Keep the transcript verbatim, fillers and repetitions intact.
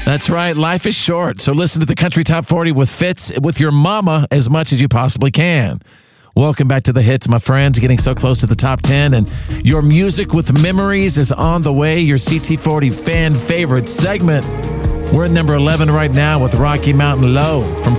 That's right. Life is short. So listen to the Country Top forty with Fitz with your mama as much as you possibly can. Welcome back to the hits, my friends. Getting so close to the top ten. And your music with memories is on the way. Your C T forty fan favorite segment. We're at number eleven right now with Rocky Mountain Low from